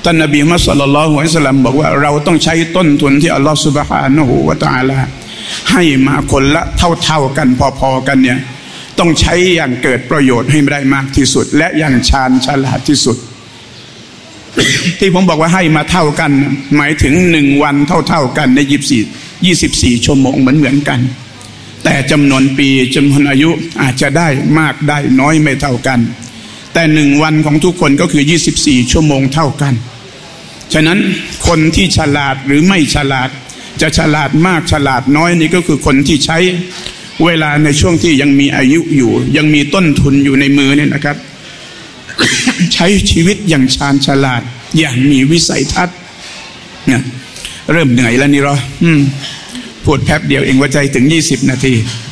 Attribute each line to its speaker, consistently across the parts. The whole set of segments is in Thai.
Speaker 1: ท่านนบีมุฮัมมัดศ็อลลัลลอฮุอะลัยฮิวะซัลลัมบอกว่าเราต้องใช้ต้นทุนที่อัลลอฮฺซุบฮานะฮูวะตะอาลาให้มาคนละเท่ากันพอๆกันเนี่ยต้องใช้อย่างเกิดประโยชน์ให้ได้มากที่สุดและอย่างชาญฉลาดที่สุด ที่ผมบอกว่าให้มาเท่ากันหมายถึง1 วันเท่ากันใน24 ชั่วโมงเหมือนกันแต่จำนวนปีจำนวนอายุอาจจะได้มากได้น้อยไม่เท่ากันแต่1 วันของทุกคนก็คือ24 ชั่วโมงเท่ากันฉะนั้นคนที่ฉลาดหรือไม่ฉลาดจะฉลาดมากฉลาดน้อยนี่ก็คือคนที่ใช้เวลาในช่วงที่ยังมีอายุอยู่ยังมีต้นทุนอยู่ในมือเนี่ยนะครับ ใช้ชีวิตอย่างชาญฉลาดอย่างมีวิสัยทัศน์เนี่ยเริ่มเหนื่อยแล้วนี่หรอพูดแป๊บเดียวเองว่าใจถึง20 นาที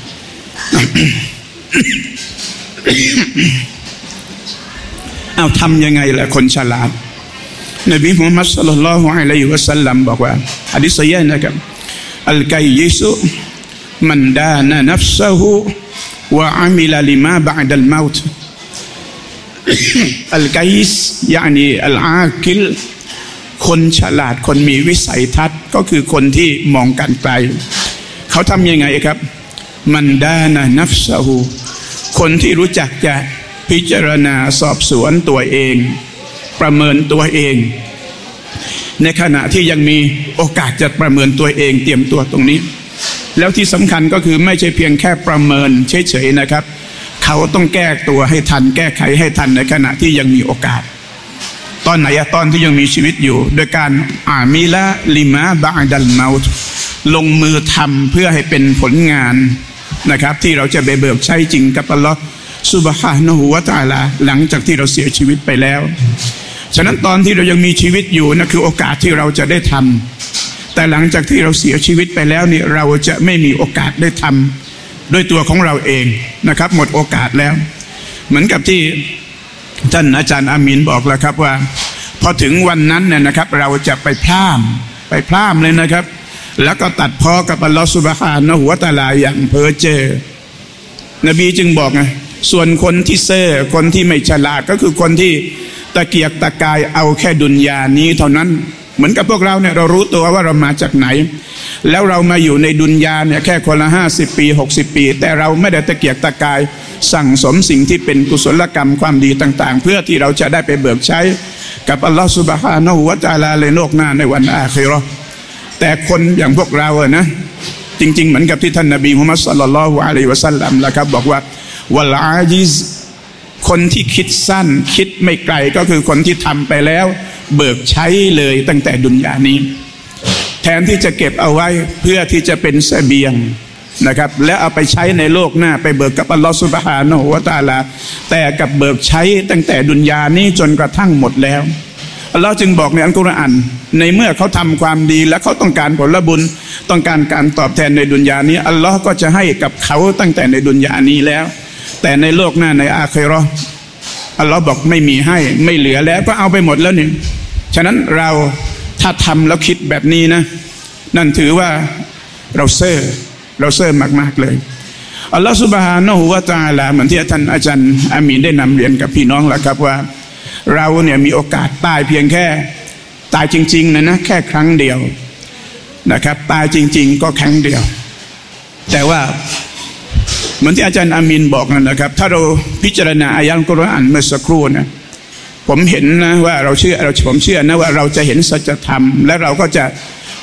Speaker 1: เอาทำยังไงล่ะคนฉลาดนบีมุฮัมมัดศ็อลลัลลอฮุอะลัยฮิวะซัลลัมบอกว่าหะดีษซอฮีฮ์นะครับอัลกัยยิซุมันดานะนัฟซะฮูวะอามิลลิมาบะอ์ดัลเมาต์อัลกัยซyaniอัลอากิลคนฉลาดคนมีวิสัยทัศน์ก็คือคนที่มองการไกลเขาทำยังไงครับมันดานะนัฟซะฮูคนที่รู้จักจะพิจารณาสอบสวนตัวเองประเมินตัวเองในขณะที่ยังมีโอกาสจะประเมินตัวเองเตรียมตัวตรงนี้แล้วที่สำคัญก็คือไม่ใช่เพียงแค่ประเมินเฉยๆนะครับเขาต้องแก้ตัวให้ทันแก้ไขให้ทันในขณะที่ยังมีโอกาสตอนไหนตอนที่ยังมีชีวิตอยู่โดยการอามิละลิมาบะอ์ดัลเมาต์ลงมือทำเพื่อให้เป็นผลงานนะครับที่เราจะไปเบิกใช้จริงกับอัลลอฮฺซุบฮานะฮูวะตะอาลาหลังจากที่เราเสียชีวิตไปแล้วฉะนั้นตอนที่เรายังมีชีวิตอยู่นั่นคือโอกาสที่เราจะได้ทำแต่หลังจากที่เราเสียชีวิตไปแล้วนี่เราจะไม่มีโอกาสได้ทำด้วยตัวของเราเองนะครับหมดโอกาสแล้วเหมือนกับที่ท่านอาจารย์อามีนบอกแล้วครับว่าพอถึงวันนั้นเนี่ยนะครับเราจะไปพร่ำเลยนะครับแล้วก็ตัดพ้อกับอัลลอฮฺซุบฮานะฮูวะตะอาลาอย่างเพ้อเจ้อนบีจึงบอกไงส่วนคนที่เซ่อคนที่ไม่ฉลาดก็คือคนที่ตะเกียกตะกายเอาแค่ดุนยานี้เท่านั้นเหมือนกับพวกเราเนี่ยเรารู้ตัวว่าเรามาจากไหนแล้วเรามาอยู่ในดุนยาเนี่ยแค่คนละ50 ปี60 ปีแต่เราไม่ได้ตะเกียกตะกายสั่งสมสิ่งที่เป็นกุศลกรรมความดีต่างๆเพื่อที่เราจะได้ไปเบิกใช้กับอัลลอฮฺซุบฮานะฮูวะตะอาลาในโลกหน้าในวันอาคิเราะห์แต่คนอย่างพวกเรานะจริงๆเหมือนกับที่ท่านนบีมุฮัมมัดศ็อลลัลลอฮุอะลัยฮิวะซัลลัมนะครับบอกว่าวัลอาจิซคนที่คิดสั้นคิดไม่ไกลก็คือคนที่ทำไปแล้วเบิกใช้เลยตั้งแต่ดุนยานี้แทนที่จะเก็บเอาไว้เพื่อที่จะเป็นเสบียงนะครับและเอาไปใช้ในโลกหน้าไปเบิกกับอัลลอฮฺซุบฮานะฮูวะตะอาลาแต่กับเบิกใช้ตั้งแต่ดุนยานี้จนกระทั่งหมดแล้วอัลลอฮฺจึงบอกในอัลกุรอานในเมื่อเขาทำความดีและเขาต้องการผลบุญต้องการการตอบแทนในดุนยานี้อัลลอฮฺก็จะให้กับเขาตั้งแต่ในดุนยานี้แล้วแต่ในโลกหน้าในอาคิเราะห์อัลลอฮ์บอกไม่มีให้ไม่เหลือแล้วก็เอาไปหมดแล้วนี่ฉะนั้นเราถ้าทำแล้วคิดแบบนี้นะนั่นถือว่าเราเซ่อมากๆเลยอัลลอฮ์ซุบฮานะฮูวะตะอาลาเหมือนที่ท่านอาจารย์อามีนได้นำเรียนกับพี่น้องแล้วครับว่าเราเนี่ยมีโอกาสตายเพียงแค่ตายจริงๆนะแค่ครั้งเดียวนะครับตายจริงๆก็ครั้งเดียวแต่ว่าเหมือนที่อาจารย์อามีนบอกนะครับถ้าเราพิจารณาอายะห์อัลกุรอานเมื่อสักครู่นะผมเห็นนะว่าผมเชื่อนะว่าเราจะเห็นสัจธรรมและเราก็จะ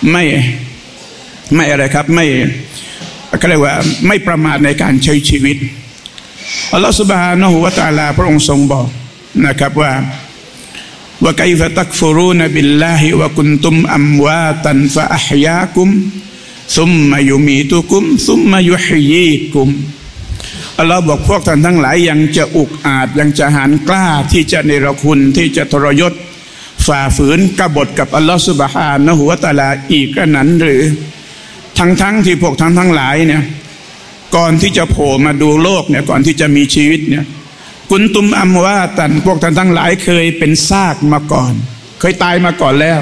Speaker 1: ไม่อะไรครับไม่ก็เรียกว่าไม่ประมาทในการใช้ชีวิตอัลลอฮฺซุบฮานะฮูวะตะอาลาพระองค์ทรงบอกนะครับว่าไกฟะตักฟุรูนบิลลาฮิวะกุนตุมอัมวาตันฟะอะฮยากุมซุมมายุมีตุกุมซุมมายุฮียีกุมอัลลอฮ์บอกพวกท่านทั้งหลายยังจะอุกอาจยังจะหาญกล้าที่จะเนรคุณที่จะทรยศฝ่าฝืนกบฏกับอัลลอฮ์ซุบฮานะฮูวะตะอาลาอีกกระนั้นหรือทั้งที่พวกท่านทั้งหลายเนี่ยก่อนที่จะโผล่มาดูโลกเนี่ยก่อนที่จะมีชีวิตเนี่ยกุนตุมอัมวาตันพวกท่านทั้งหลายเคยเป็นซากมาก่อนเคยตายมาก่อนแล้ว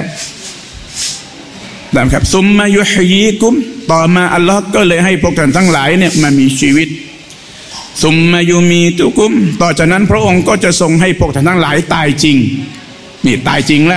Speaker 1: นะครับซุมมายุฮียีกุมต่อมาอัลลอฮ์ก็เลยให้พวกท่านทั้งหลายเนี่ยมามีชีวิตซุมมายุมีตุกุมต่อจากนั้นพระองค์ก็จะทรงให้พวกท่านทั้งหลายตายจริงนี่ตายจริงแล้ว